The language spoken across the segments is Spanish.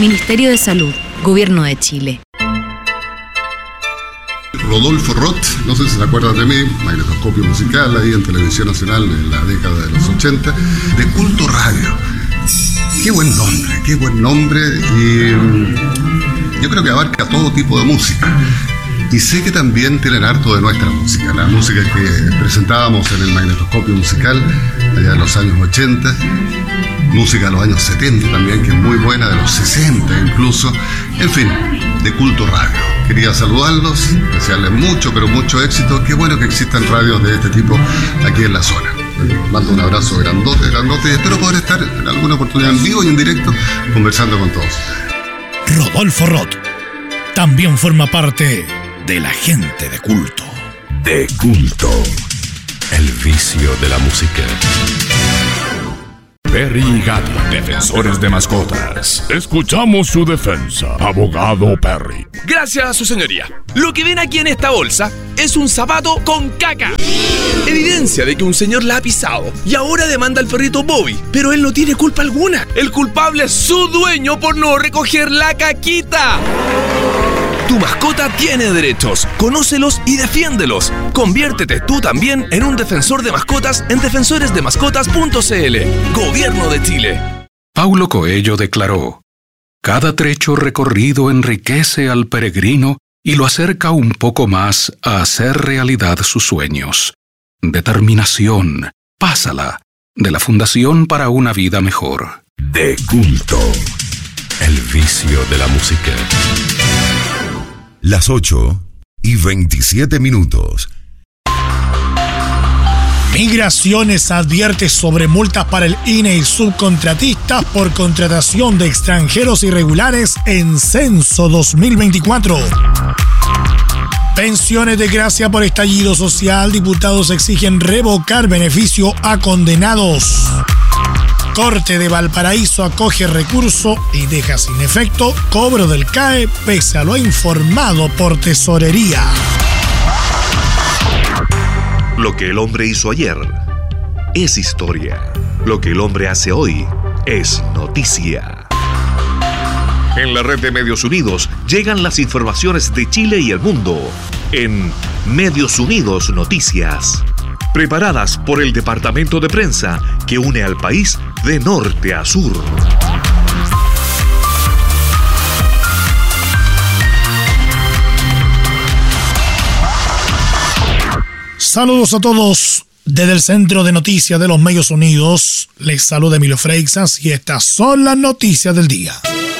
Ministerio de Salud, Gobierno de Chile. Rodolfo Roth, no sé si se acuerdan de mí, magnetoscopio musical ahí en Televisión Nacional en la década de los 80, de Culto Radio. Qué buen nombre, y yo creo que abarca todo tipo de música. Y sé que también tienen harto de nuestra música, la música que presentábamos en el magnetoscopio musical allá en los años 80, música de los años 70 también, que es muy buena, de los 60 incluso, en fin, de Culto Radio. Quería saludarlos, desearles mucho, pero mucho éxito. Qué bueno que existan radios de este tipo aquí en la zona. Mando un abrazo grandote, y espero poder estar en alguna oportunidad en vivo y en directo conversando con todos ustedes. Rodolfo Roth también forma parte de la gente de Culto. De Culto, el vicio de la música. Perry y Gato, defensores de mascotas. Escuchamos su defensa, abogado Perry. Gracias, su señoría. Lo que ven aquí en esta bolsa es un zapato con caca. Evidencia de que un señor la ha pisado y ahora demanda al perrito Bobby, pero él no tiene culpa alguna. El culpable es su dueño por no recoger la caquita. Tu mascota tiene derechos, conócelos y defiéndelos. Conviértete tú también en un defensor de mascotas en defensoresdemascotas.cl. Gobierno de Chile. Paulo Coelho declaró: cada trecho recorrido enriquece al peregrino y lo acerca un poco más a hacer realidad sus sueños. Determinación, pásala, de la Fundación para una Vida Mejor. De Culto, el vicio de la música. Las 8:27. Migraciones advierte sobre multas para el INE y subcontratistas por contratación de extranjeros irregulares en censo 2024. Pensiones de gracia por estallido social. Diputados exigen revocar beneficio a condenados. Corte de Valparaíso acoge recurso y deja sin efecto cobro del CAE pese a lo informado por Tesorería. Lo que el hombre hizo ayer es historia. Lo que el hombre hace hoy es noticia. En la red de Medios Unidos llegan las informaciones de Chile y el mundo en Medios Unidos Noticias. Preparadas por el departamento de prensa que une al país de norte a sur. Saludos a todos desde el Centro de Noticias de los Medios Unidos. Les saluda Emilio Freixas y estas son las noticias del día.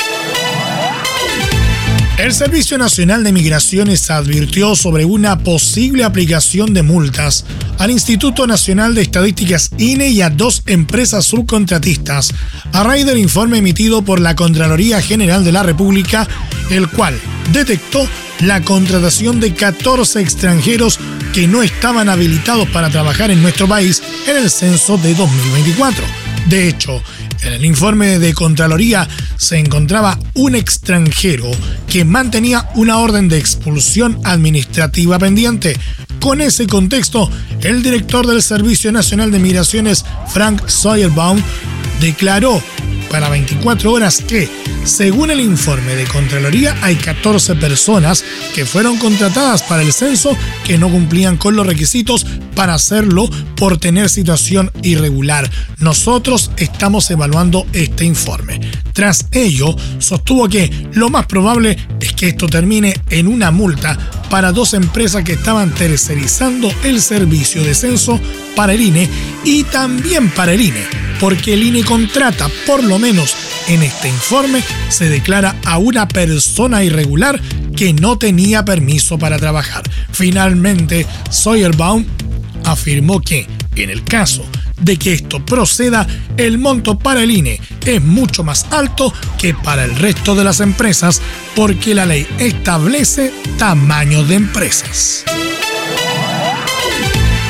El Servicio Nacional de Migraciones advirtió sobre una posible aplicación de multas al Instituto Nacional de Estadísticas INE y a 2 empresas subcontratistas a raíz del informe emitido por la Contraloría General de la República, el cual detectó la contratación de 14 extranjeros que no estaban habilitados para trabajar en nuestro país en el censo de 2024. De hecho, en el informe de Contraloría se encontraba un extranjero que mantenía una orden de expulsión administrativa pendiente. Con ese contexto, el director del Servicio Nacional de Migraciones, Frank Soyerbaum, declaró para 24 horas que, según el informe de Contraloría, hay 14 personas que fueron contratadas para el censo que no cumplían con los requisitos para hacerlo por tener situación irregular. Nosotros estamos evaluando este informe. Tras ello, sostuvo que lo más probable es que esto termine en una multa para 2 empresas que estaban tercerizando el servicio de censo para el INE y también para el INE, porque el INE contrata, por lo menos en este informe, se declara a una persona irregular que no tenía permiso para trabajar. Finalmente, Soyerbaum afirmó que, en el caso de que esto proceda, el monto para el INE es mucho más alto que para el resto de las empresas, porque la ley establece tamaño de empresas.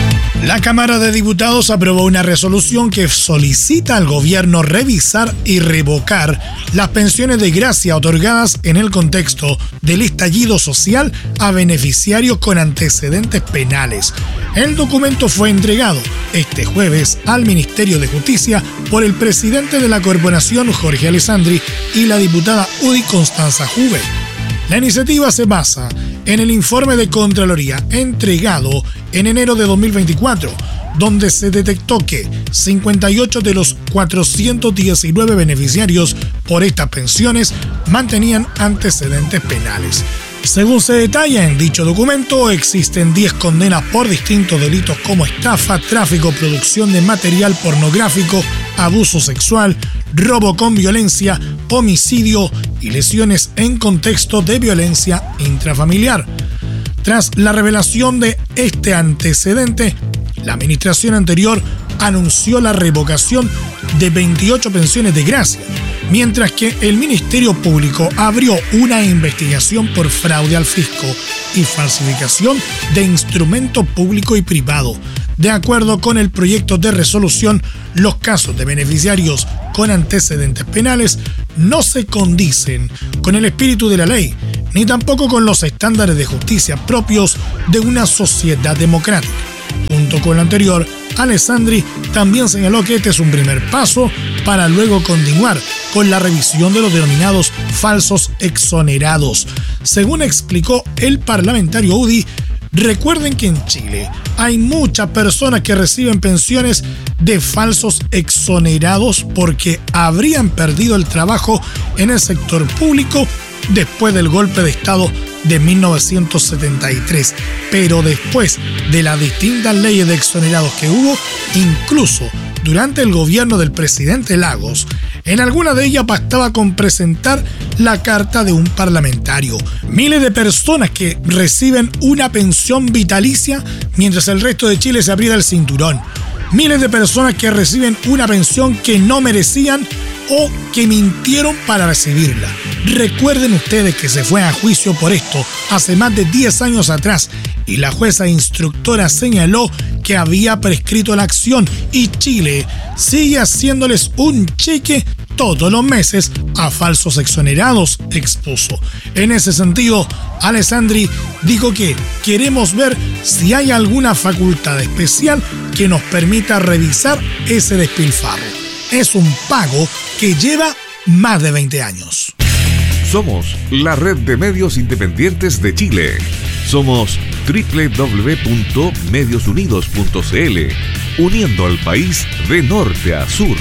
La Cámara de Diputados aprobó una resolución que solicita al gobierno revisar y revocar las pensiones de gracia otorgadas en el contexto del estallido social a beneficiarios con antecedentes penales. El documento fue entregado este jueves al Ministerio de Justicia por el presidente de la corporación, Jorge Alessandri, y la diputada UDI, Constanza Juve. La iniciativa se basa en el informe de Contraloría entregado en enero de 2024, donde se detectó que 58 de los 419 beneficiarios por estas pensiones mantenían antecedentes penales. Según se detalla en dicho documento, existen 10 condenas por distintos delitos como estafa, tráfico, producción de material pornográfico, abuso sexual, robo con violencia, homicidio y lesiones en contexto de violencia intrafamiliar. Tras la revelación de este antecedente, la administración anterior anunció la revocación de 28 pensiones de gracia, mientras que el Ministerio Público abrió una investigación por fraude al fisco y falsificación de instrumento público y privado. De acuerdo con el proyecto de resolución, los casos de beneficiarios con antecedentes penales no se condicen con el espíritu de la ley, ni tampoco con los estándares de justicia propios de una sociedad democrática. Junto con lo anterior, Alessandri también señaló que este es un primer paso para luego continuar con la revisión de los denominados falsos exonerados. Según explicó el parlamentario UDI, recuerden que en Chile hay muchas personas que reciben pensiones de falsos exonerados porque habrían perdido el trabajo en el sector público después del golpe de Estado de 1973, pero después de las distintas leyes de exonerados que hubo, incluso durante el gobierno del presidente Lagos, en alguna de ellas bastaba con presentar la carta de un parlamentario. Miles de personas que reciben una pensión vitalicia mientras el resto de Chile se aprieta el cinturón. Miles de personas que reciben una pensión que no merecían o que mintieron para recibirla. Recuerden ustedes que se fue a juicio por esto hace más de 10 años atrás y la jueza instructora señaló que había prescrito la acción y Chile sigue haciéndoles un cheque todos los meses a falsos exonerados, expuso. En ese sentido, Alessandri dijo que queremos ver si hay alguna facultad especial que nos permita revisar ese despilfarro. Es un pago que lleva más de 20 años. Somos la red de medios independientes de Chile. Somos www.mediosunidos.cl, uniendo al país de norte a sur.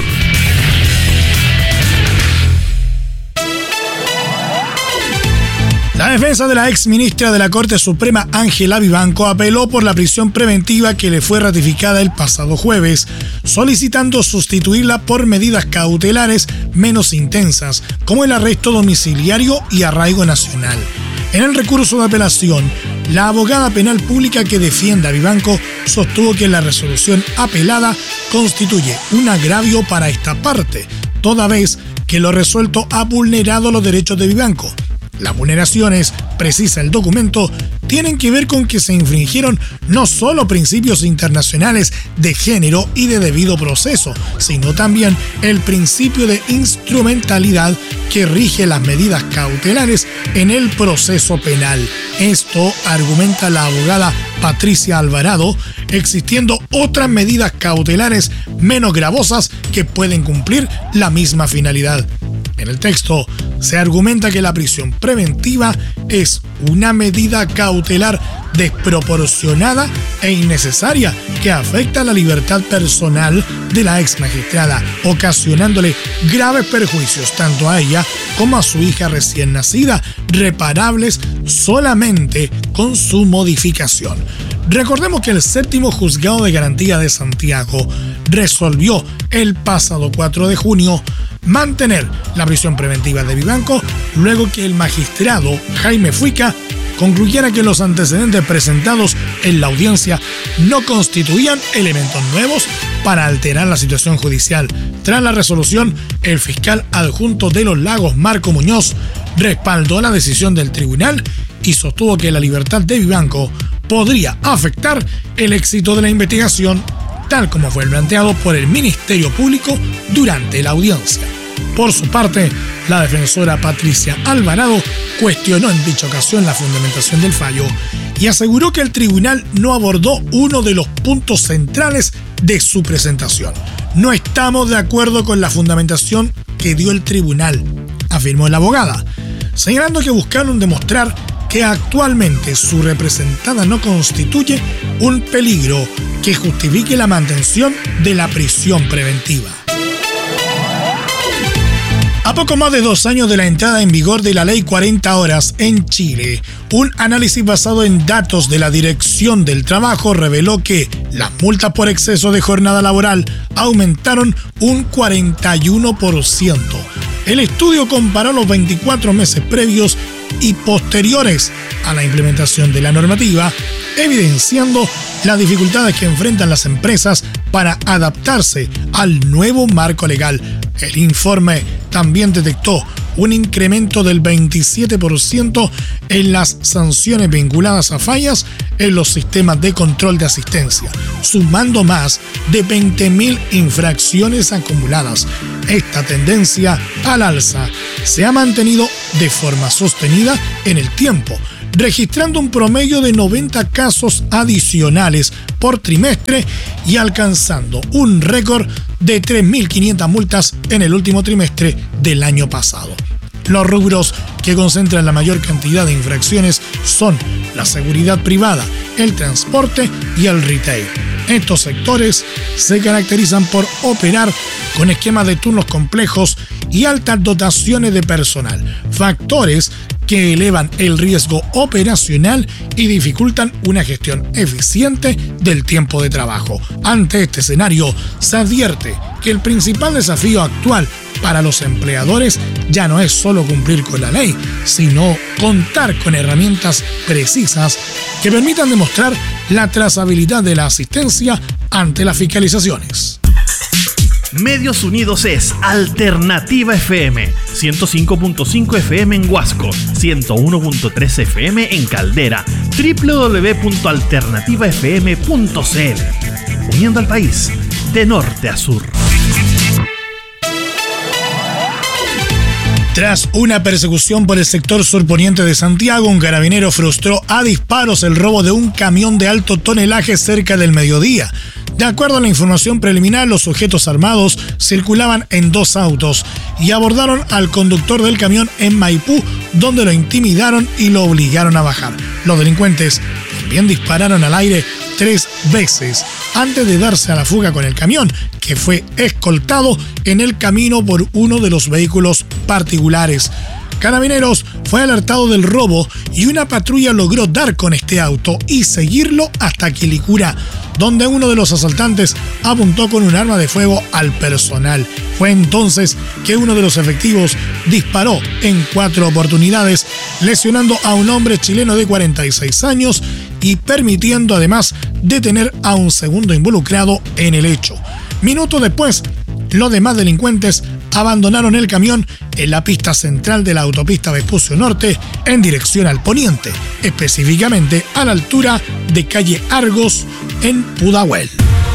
La defensa de la ex ministra de la Corte Suprema, Ángela Vivanco, apeló por la prisión preventiva que le fue ratificada el pasado jueves, solicitando sustituirla por medidas cautelares menos intensas, como el arresto domiciliario y arraigo nacional. En el recurso de apelación, la abogada penal pública que defiende a Vivanco sostuvo que la resolución apelada constituye un agravio para esta parte, toda vez que lo resuelto ha vulnerado los derechos de Vivanco. Las vulneraciones, precisa el documento, tienen que ver con que se infringieron no solo principios internacionales de género y de debido proceso, sino también el principio de instrumentalidad que rige las medidas cautelares en el proceso penal. Esto argumenta la abogada Patricia Alvarado, existiendo otras medidas cautelares menos gravosas que pueden cumplir la misma finalidad. En el texto se argumenta que la prisión preventiva es una medida cautelar desproporcionada e innecesaria que afecta la libertad personal de la ex magistrada, ocasionándole graves perjuicios tanto a ella como a su hija recién nacida, reparables solamente con su modificación. Recordemos que el séptimo juzgado de garantía de Santiago resolvió el pasado 4 de junio mantener la prisión preventiva de Vivanco luego que el magistrado Jaime Fuica concluyera que los antecedentes presentados en la audiencia no constituían elementos nuevos para alterar la situación judicial. Tras la resolución, el fiscal adjunto de Los Lagos, Marco Muñoz, respaldó la decisión del tribunal y sostuvo que la libertad de Vivanco podría afectar el éxito de la investigación, tal como fue planteado por el Ministerio Público durante la audiencia. Por su parte, la defensora Patricia Alvarado cuestionó en dicha ocasión la fundamentación del fallo y aseguró que el tribunal no abordó uno de los puntos centrales de su presentación. No estamos de acuerdo con la fundamentación que dio el tribunal, afirmó la abogada, señalando que buscaron demostrar que actualmente su representada no constituye un peligro que justifique la mantención de la prisión preventiva. A poco más de 2 años de la entrada en vigor de la Ley 40 Horas en Chile, un análisis basado en datos de la Dirección del Trabajo reveló que las multas por exceso de jornada laboral aumentaron un 41%. El estudio comparó los 24 meses previos y posteriores a la implementación de la normativa, evidenciando las dificultades que enfrentan las empresas para adaptarse al nuevo marco legal. El informe también detectó un incremento del 27% en las sanciones vinculadas a fallas en los sistemas de control de asistencia, sumando más de 20.000 infracciones acumuladas. Esta tendencia al alza se ha mantenido de forma sostenida en el tiempo, registrando un promedio de 90 casos adicionales por trimestre y alcanzando un récord de 3.500 multas en el último trimestre del año pasado. Los rubros que concentran la mayor cantidad de infracciones son la seguridad privada, el transporte y el retail. Estos sectores se caracterizan por operar con esquemas de turnos complejos y altas dotaciones de personal, factores que elevan el riesgo operacional y dificultan una gestión eficiente del tiempo de trabajo. Ante este escenario, se advierte que el principal desafío actual para los empleadores ya no es solo cumplir con la ley, sino contar con herramientas precisas que permitan demostrar la trazabilidad de la asistencia ante las fiscalizaciones. Medios Unidos es Alternativa FM, 105.5 FM en Huasco, 101.3 FM en Caldera, www.alternativafm.cl, uniendo al país de norte a sur. Tras una persecución por el sector surponiente de Santiago, un carabinero frustró a disparos el robo de un camión de alto tonelaje cerca del mediodía. De acuerdo a la información preliminar, los sujetos armados circulaban en 2 autos y abordaron al conductor del camión en Maipú, donde lo intimidaron y lo obligaron a bajar. Los delincuentes también dispararon al aire 3 veces antes de darse a la fuga con el camión, que fue escoltado en el camino por uno de los vehículos particulares. Carabineros fue alertado del robo y una patrulla logró dar con este auto y seguirlo hasta Quilicura, donde uno de los asaltantes apuntó con un arma de fuego al personal. Fue entonces que uno de los efectivos disparó en 4 oportunidades, lesionando a un hombre chileno de 46 años y permitiendo además detener a un segundo involucrado en el hecho. Minutos después, los demás delincuentes abandonaron el camión en la pista central de la autopista Vespucio Norte en dirección al poniente, específicamente a la altura de calle Argos en Pudahuel.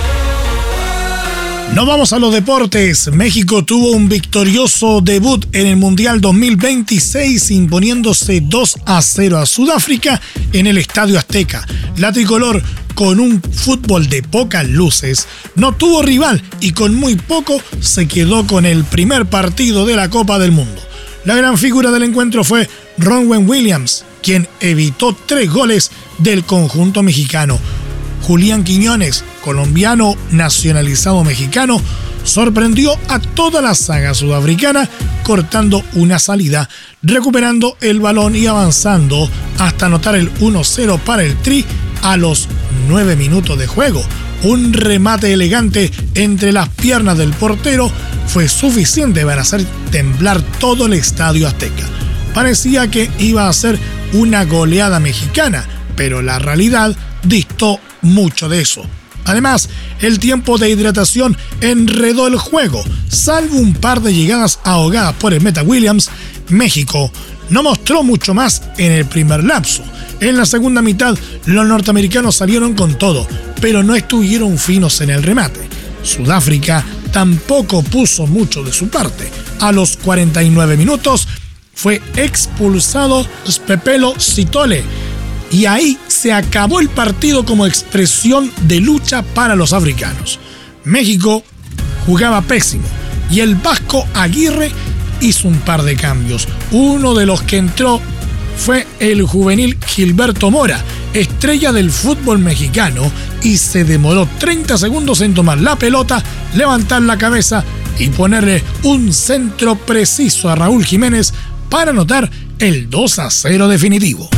Nos vamos a los deportes. México tuvo un victorioso debut en el Mundial 2026 imponiéndose 2-0 a Sudáfrica en el Estadio Azteca. La tricolor, con un fútbol de pocas luces, no tuvo rival y con muy poco se quedó con el primer partido de la Copa del Mundo. La gran figura del encuentro fue Ronwen Williams, quien evitó 3 goles del conjunto mexicano. Julián Quiñones, colombiano nacionalizado mexicano, sorprendió a toda la saga sudafricana cortando una salida, recuperando el balón y avanzando hasta anotar el 1-0 para el Tri a los 9 minutos de juego. Un remate elegante entre las piernas del portero fue suficiente para hacer temblar todo el Estadio Azteca. Parecía que iba a ser una goleada mexicana, pero la realidad distó mucho de eso. Además, el tiempo de hidratación enredó el juego. Salvo un par de llegadas ahogadas por el Meta Williams, México no mostró mucho más en el primer lapso. En la segunda mitad, los norteamericanos salieron con todo, pero no estuvieron finos en el remate. Sudáfrica tampoco puso mucho de su parte. A los 49 minutos fue expulsado Spepelo Sitole y ahí se acabó el partido como expresión de lucha para los africanos. México jugaba pésimo y el vasco Aguirre hizo un par de cambios. Uno de los que entró fue el juvenil Gilberto Mora, estrella del fútbol mexicano, y se demoró 30 segundos en tomar la pelota, levantar la cabeza y ponerle un centro preciso a Raúl Jiménez para anotar el 2-0 definitivo.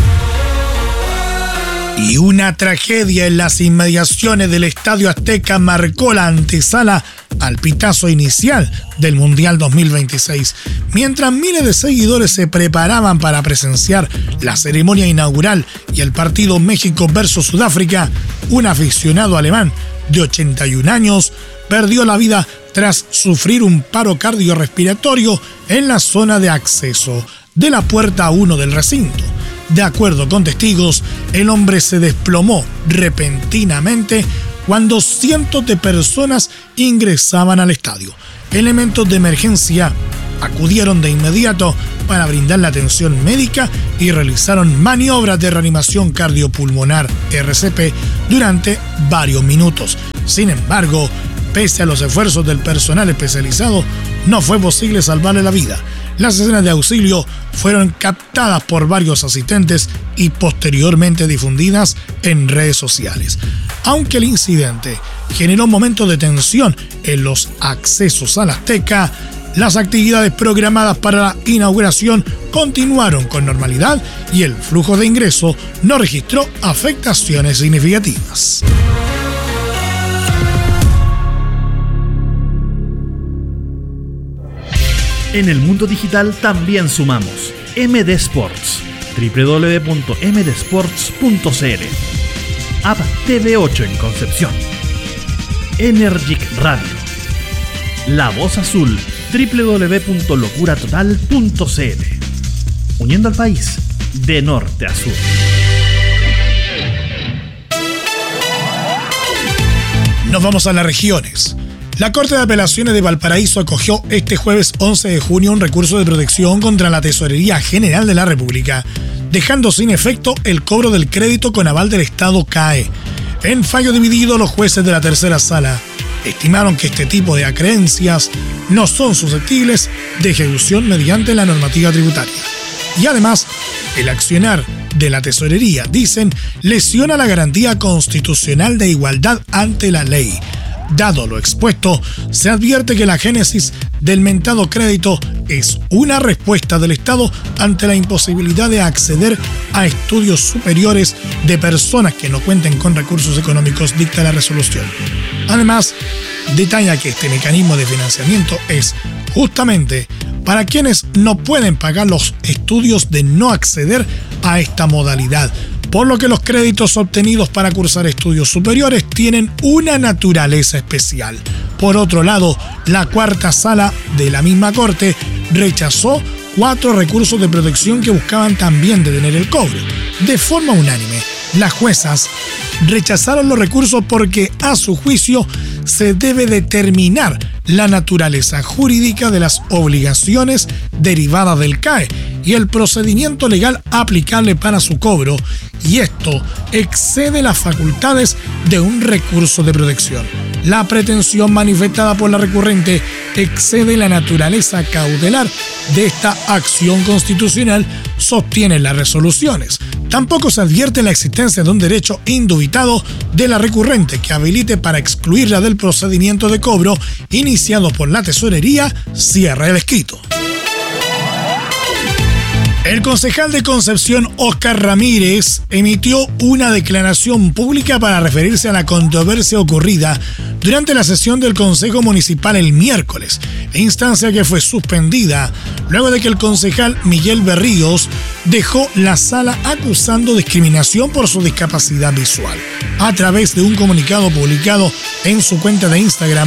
Y una tragedia en las inmediaciones del Estadio Azteca marcó la antesala al pitazo inicial del Mundial 2026. Mientras miles de seguidores se preparaban para presenciar la ceremonia inaugural y el partido México versus Sudáfrica, un aficionado alemán de 81 años perdió la vida tras sufrir un paro cardiorrespiratorio en la zona de acceso de la puerta 1 del recinto. De acuerdo con testigos, el hombre se desplomó repentinamente cuando cientos de personas ingresaban al estadio. Elementos de emergencia acudieron de inmediato para brindar la atención médica y realizaron maniobras de reanimación cardiopulmonar RCP durante varios minutos. Sin embargo, pese a los esfuerzos del personal especializado, no fue posible salvarle la vida. Las escenas de auxilio fueron captadas por varios asistentes y posteriormente difundidas en redes sociales. Aunque el incidente generó momentos de tensión en los accesos al Azteca, las actividades programadas para la inauguración continuaron con normalidad y el flujo de ingreso no registró afectaciones significativas. En el mundo digital también sumamos MD Sports, www.mdsports.cl, App TV8 en Concepción, Energic Radio, La Voz Azul, www.locuratotal.cl, uniendo al país de norte a sur. Nos vamos a las regiones. La Corte de Apelaciones de Valparaíso acogió este jueves 11 de junio un recurso de protección contra la Tesorería General de la República, dejando sin efecto el cobro del crédito con aval del Estado CAE. En fallo dividido, los jueces de la tercera sala estimaron que este tipo de acreencias no son susceptibles de ejecución mediante la normativa tributaria. Y además, el accionar de la Tesorería, dicen, lesiona la garantía constitucional de igualdad ante la ley. Dado lo expuesto, se advierte que la génesis del mentado crédito es una respuesta del Estado ante la imposibilidad de acceder a estudios superiores de personas que no cuenten con recursos económicos, dicta la resolución. Además, detalla que este mecanismo de financiamiento es justamente para quienes no pueden pagar los estudios de no acceder a esta modalidad, por lo que los créditos obtenidos para cursar estudios superiores tienen una naturaleza especial. Por otro lado, la cuarta sala de la misma Corte rechazó 4 recursos de protección que buscaban también detener el cobro. De forma unánime, las juezas rechazaron los recursos porque, a su juicio, se debe determinar la naturaleza jurídica de las obligaciones derivadas del CAE y el procedimiento legal aplicable para su cobro, y esto excede las facultades de un recurso de protección. La pretensión manifestada por la recurrente excede la naturaleza cautelar de esta acción constitucional, sostienen las resoluciones. Tampoco se advierte la existencia de un derecho indubitado de la recurrente que habilite para excluirla del procedimiento de cobro iniciado por la Tesorería, cierra el escrito. El concejal de Concepción, Óscar Ramírez, emitió una declaración pública para referirse a la controversia ocurrida durante la sesión del Consejo Municipal el miércoles, instancia que fue suspendida luego de que el concejal Miguel Berríos dejó la sala acusando discriminación por su discapacidad visual. A través de un comunicado publicado en su cuenta de Instagram,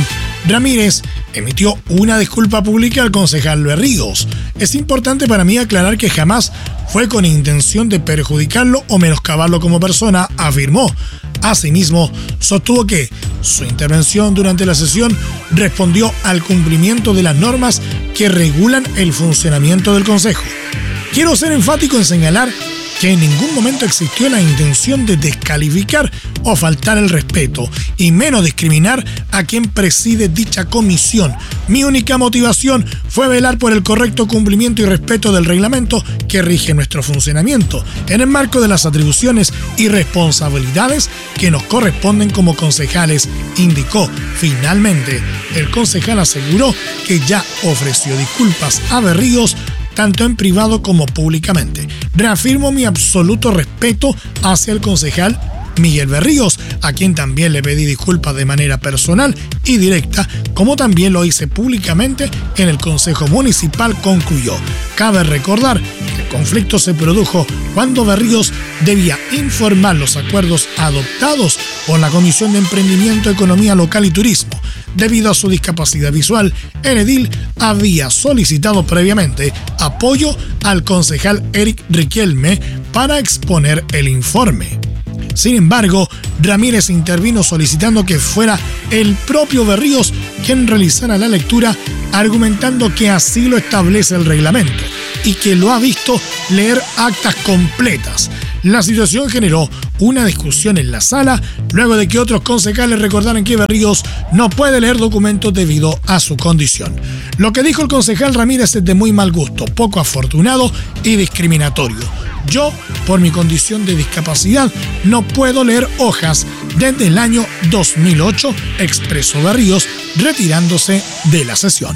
Ramírez emitió una disculpa pública al concejal Berríos. Es importante para mí aclarar que jamás fue con intención de perjudicarlo o menoscabarlo como persona, afirmó. Asimismo, sostuvo que su intervención durante la sesión respondió al cumplimiento de las normas que regulan el funcionamiento del Consejo. Quiero ser enfático en señalar que en ningún momento existió la intención de descalificar o faltar el respeto, y menos discriminar a quien preside dicha comisión. Mi única motivación fue velar por el correcto cumplimiento y respeto del reglamento que rige nuestro funcionamiento, en el marco de las atribuciones y responsabilidades que nos corresponden como concejales, indicó. Finalmente, el concejal aseguró que ya ofreció disculpas a Berríos, tanto en privado como públicamente. Reafirmo mi absoluto respeto hacia el concejal Miguel Berríos, a quien también le pedí disculpas de manera personal y directa, como también lo hice públicamente en el Consejo Municipal, concluyó. Cabe recordar que el conflicto se produjo cuando Berríos debía informar los acuerdos adoptados por la Comisión de Emprendimiento, Economía Local y Turismo. Debido a su discapacidad visual, el edil había solicitado previamente apoyo al concejal Eric Riquelme para exponer el informe. Sin embargo, Ramírez intervino solicitando que fuera el propio Berríos quien realizara la lectura, argumentando que así lo establece el reglamento y que lo ha visto leer actas completas. La situación generó una discusión en la sala luego de que otros concejales recordaran que Berríos no puede leer documentos debido a su condición. Lo que dijo el concejal Ramírez es de muy mal gusto, poco afortunado y discriminatorio. Yo, por mi condición de discapacidad, no puedo leer hojas desde el año 2008, expresó Berríos, retirándose de la sesión.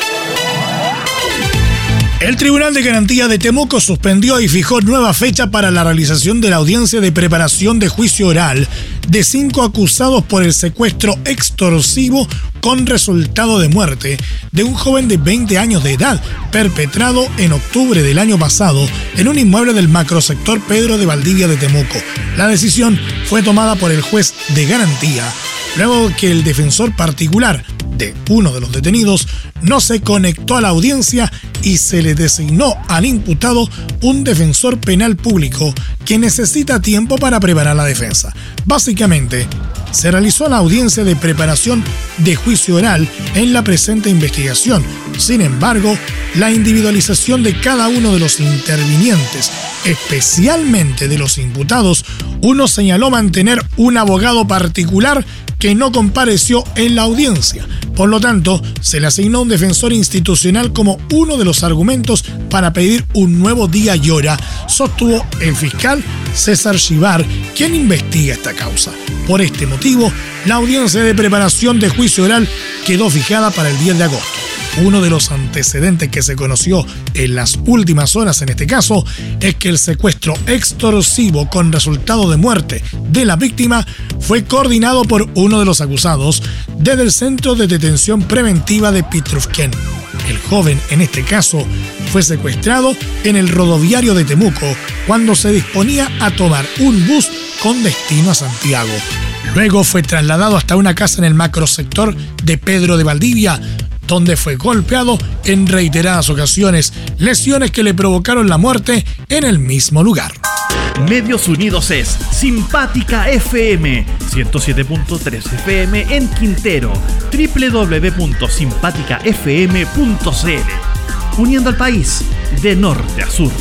El Tribunal de Garantía de Temuco suspendió y fijó nueva fecha para la realización de la audiencia de preparación de juicio oral de 5 acusados por el secuestro extorsivo con resultado de muerte de un joven de 20 años de edad, perpetrado en octubre del año pasado en un inmueble del macrosector Pedro de Valdivia de Temuco. La decisión fue tomada por el juez de garantía, luego que el defensor particular de uno de los detenidos no se conectó a la audiencia y se le designó al imputado un defensor penal público que necesita tiempo para preparar la defensa. Básicamente, se realizó la audiencia de preparación de juicio oral en la presente investigación. Sin embargo, la individualización de cada uno de los intervinientes, especialmente de los imputados, uno señaló mantener un abogado particular que no compareció en la audiencia. Por lo tanto, se le asignó un defensor institucional como uno de los argumentos para pedir un nuevo día y hora, sostuvo el fiscal César Chivar, quien investiga esta causa. Por este motivo, la audiencia de preparación de juicio oral quedó fijada para el 10 de agosto. Uno de los antecedentes que se conoció en las últimas horas en este caso es que el secuestro extorsivo con resultado de muerte de la víctima fue coordinado por uno de los acusados desde el Centro de Detención Preventiva de Pitrufquén. El joven, en este caso, fue secuestrado en el rodoviario de Temuco cuando se disponía a tomar un bus con destino a Santiago. Luego fue trasladado hasta una casa en el macrosector de Pedro de Valdivia, donde fue golpeado en reiteradas ocasiones, lesiones que le provocaron la muerte en el mismo lugar. Medios Unidos es Simpática FM, 107.3 FM en Quintero, www.simpaticafm.cl, uniendo al país de norte a sur.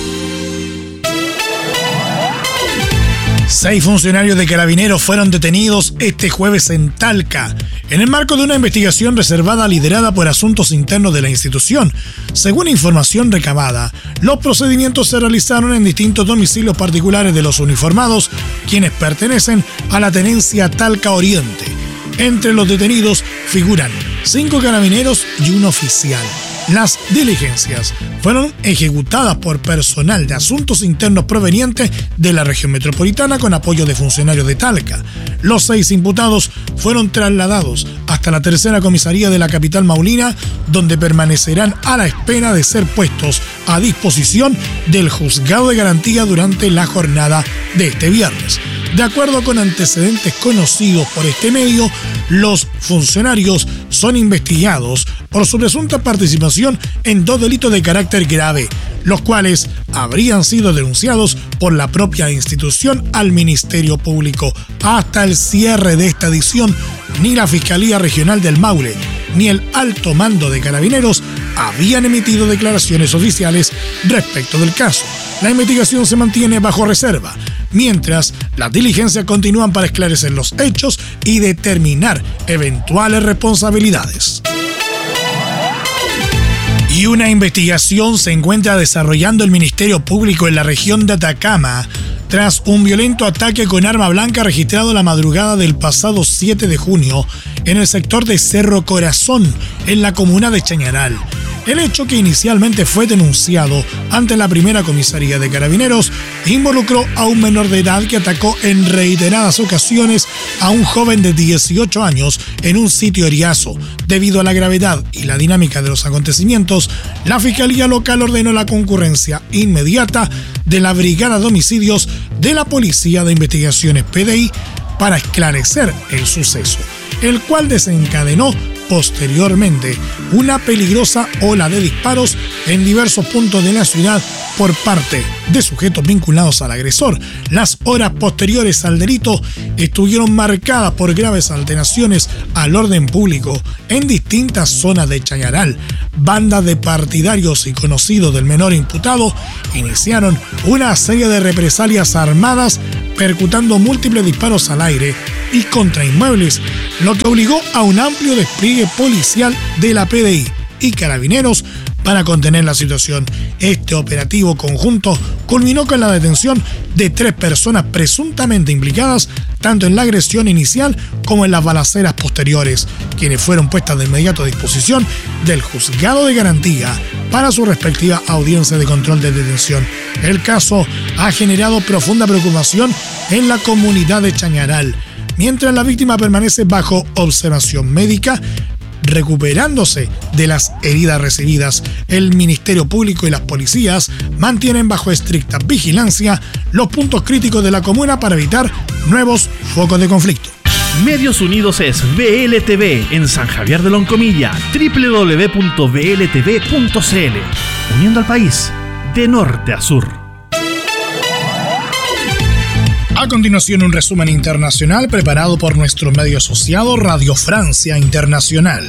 6 funcionarios de Carabineros fueron detenidos este jueves en Talca, en el marco de una investigación reservada liderada por Asuntos Internos de la institución. Según información recabada, los procedimientos se realizaron en distintos domicilios particulares de los uniformados, quienes pertenecen a la tenencia Talca Oriente. Entre los detenidos figuran 5 carabineros y un oficial. Las diligencias fueron ejecutadas por personal de asuntos internos proveniente de la región metropolitana con apoyo de funcionarios de Talca. Los 6 imputados fueron trasladados hasta la tercera comisaría de la capital maulina, donde permanecerán a la espera de ser puestos a disposición del juzgado de garantía durante la jornada de este viernes. De acuerdo con antecedentes conocidos por este medio, los funcionarios son investigados por su presunta participación en 2 delitos de carácter grave, los cuales habrían sido denunciados por la propia institución al Ministerio Público. Hasta el cierre de esta edición, ni la Fiscalía Regional del Maule ni el alto mando de Carabineros habían emitido declaraciones oficiales respecto del caso. La investigación se mantiene bajo reserva, mientras las diligencias continúan para esclarecer los hechos y determinar eventuales responsabilidades. Y una investigación se encuentra desarrollando el Ministerio Público en la región de Atacama tras un violento ataque con arma blanca registrado la madrugada del pasado 7 de junio en el sector de Cerro Corazón, en la comuna de Chañaral. El hecho, que inicialmente fue denunciado ante la primera comisaría de Carabineros, involucró a un menor de edad que atacó en reiteradas ocasiones a un joven de 18 años en un sitio eriazo. Debido a la gravedad y la dinámica de los acontecimientos, la Fiscalía Local ordenó la concurrencia inmediata de la Brigada de Homicidios de la Policía de Investigaciones PDI para esclarecer el suceso, el cual desencadenó posteriormente una peligrosa ola de disparos en diversos puntos de la ciudad por parte de sujetos vinculados al agresor. Las horas posteriores al delito estuvieron marcadas por graves alteraciones al orden público en distintas zonas de Chañaral. Bandas de partidarios y conocidos del menor imputado iniciaron una serie de represalias armadas, percutando múltiples disparos al aire y contra inmuebles, lo que obligó a un amplio despliegue policial de la PDI y Carabineros para contener la situación. Este operativo conjunto culminó con la detención de 3 personas presuntamente implicadas tanto en la agresión inicial como en las balaceras posteriores, quienes fueron puestas de inmediato a disposición del juzgado de garantía para su respectiva audiencia de control de detención. El caso ha generado profunda preocupación en la comunidad de Chañaral, mientras la víctima permanece bajo observación médica, recuperándose de las heridas recibidas. El Ministerio Público y las policías mantienen bajo estricta vigilancia los puntos críticos de la comuna para evitar nuevos focos de conflicto. Medios Unidos es VLTV en San Javier de Loncomilla, www.bltv.cl, uniendo al país de norte a sur. A continuación, un resumen internacional preparado por nuestro medio asociado Radio Francia Internacional.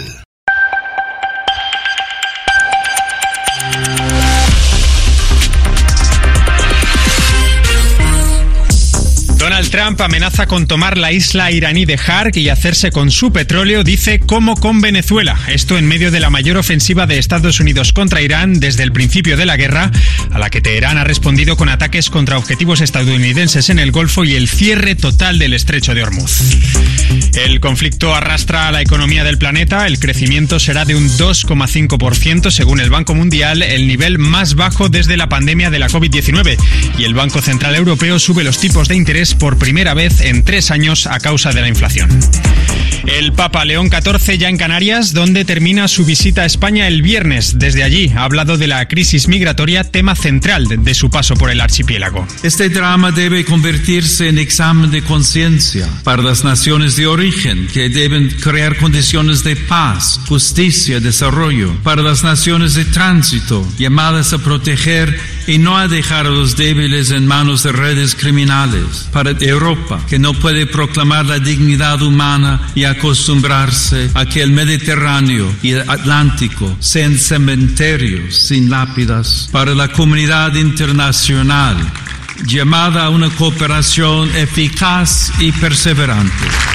Donald Trump amenaza con tomar la isla iraní de Hark y hacerse con su petróleo, dice, como con Venezuela. Esto en medio de la mayor ofensiva de Estados Unidos contra Irán desde el principio de la guerra, a la que Teherán ha respondido con ataques contra objetivos estadounidenses en el Golfo y el cierre total del estrecho de Hormuz. El conflicto arrastra a la economía del planeta. El crecimiento será de un 2,5% según el Banco Mundial, el nivel más bajo desde la pandemia de la COVID-19. Y el Banco Central Europeo sube los tipos de interés por primera vez en 3 años a causa de la inflación. El Papa León XIV ya en Canarias, donde termina su visita a España el viernes. Desde allí ha hablado de la crisis migratoria, tema central de su paso por el archipiélago. Este drama debe convertirse en examen de conciencia para las naciones de origen, que deben crear condiciones de paz, justicia y desarrollo. Para las naciones de tránsito, llamadas a proteger y no a dejar a los débiles en manos de redes criminales. Para Europa, que no puede proclamar la dignidad humana y acostumbrarse a que el Mediterráneo y el Atlántico sean cementerios sin lápidas. Para la comunidad internacional, llamada a una cooperación eficaz y perseverante.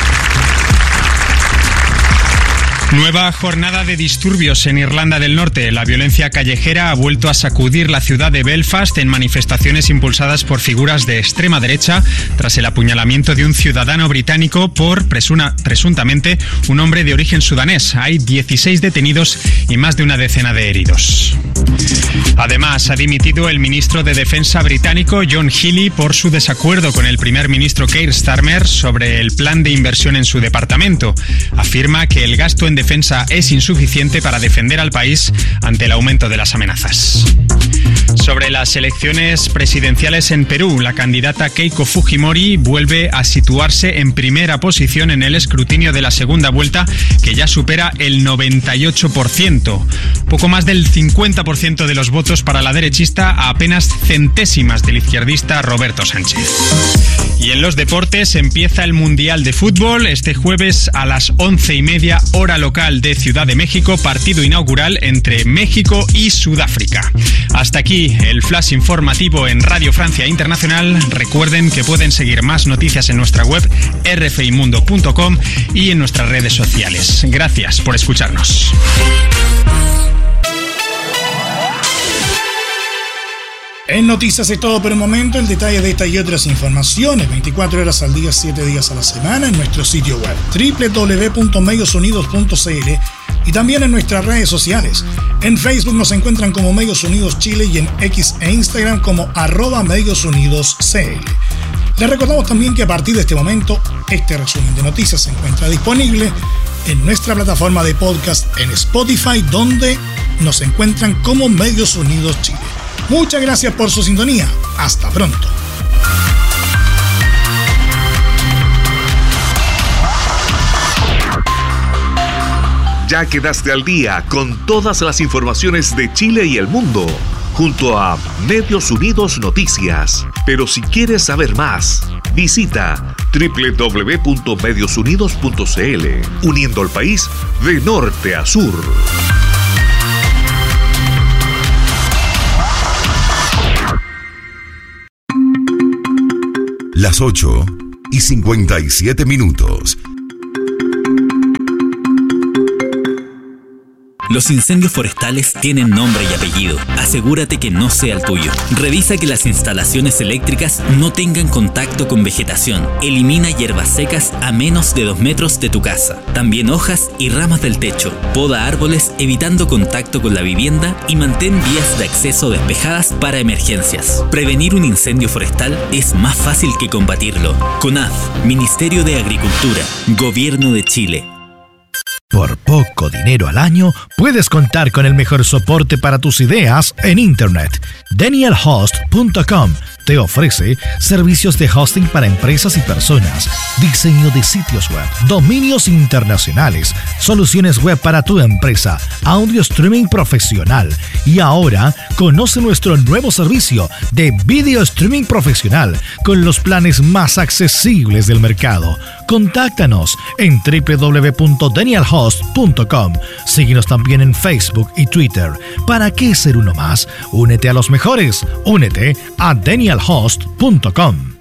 Nueva jornada de disturbios en Irlanda del Norte. La violencia callejera ha vuelto a sacudir la ciudad de Belfast en manifestaciones impulsadas por figuras de extrema derecha tras el apuñalamiento de un ciudadano británico por presuntamente un hombre de origen sudanés. Hay 16 detenidos y más de una decena de heridos. Además, ha dimitido el ministro de Defensa británico John Healey por su desacuerdo con el primer ministro Keir Starmer sobre el plan de inversión en su departamento. Afirma que el gasto en defensa es insuficiente para defender al país ante el aumento de las amenazas. Sobre las elecciones presidenciales en Perú, la candidata Keiko Fujimori vuelve a situarse en primera posición en el escrutinio de la segunda vuelta, que ya supera el 98%. Poco más del 50% de los votos para la derechista, a apenas centésimas del izquierdista Roberto Sánchez. Y en los deportes empieza el Mundial de Fútbol este jueves a las 11:30 hora local de Ciudad de México, partido inaugural entre México y Sudáfrica. Hasta aquí el flash informativo en Radio Francia Internacional. Recuerden que pueden seguir más noticias en nuestra web rfimundo.com y en nuestras redes sociales. Gracias por escucharnos. En noticias es todo por el momento. El detalle de esta y otras informaciones 24 horas al día, 7 días a la semana en nuestro sitio web www.mediosunidos.cl y también en nuestras redes sociales. En Facebook nos encuentran como Medios Unidos Chile y en X e Instagram como @MediosUnidosCL. Les recordamos también que a partir de este momento este resumen de noticias se encuentra disponible en nuestra plataforma de podcast en Spotify, donde nos encuentran como Medios Unidos Chile. Muchas gracias por su sintonía. Hasta pronto. Ya quedaste al día con todas las informaciones de Chile y el mundo, junto a Medios Unidos Noticias. Pero si quieres saber más, visita www.mediosunidos.cl, uniendo al país de norte a sur. Las 8:57. Los incendios forestales tienen nombre y apellido. Asegúrate que no sea el tuyo. Revisa que las instalaciones eléctricas no tengan contacto con vegetación. Elimina hierbas secas a menos de 2 metros de tu casa. También hojas y ramas del techo. Poda árboles evitando contacto con la vivienda y mantén vías de acceso despejadas para emergencias. Prevenir un incendio forestal es más fácil que combatirlo. CONAF, Ministerio de Agricultura, Gobierno de Chile. Por poco dinero al año, puedes contar con el mejor soporte para tus ideas en Internet. DanielHost.com te ofrece servicios de hosting para empresas y personas, diseño de sitios web, dominios internacionales, soluciones web para tu empresa, audio streaming profesional. Y ahora, conoce nuestro nuevo servicio de video streaming profesional con los planes más accesibles del mercado. Contáctanos en www.danielhost.com. Síguenos también en Facebook y Twitter. ¿Para qué ser uno más? Únete a los mejores. Únete a danielhost.com.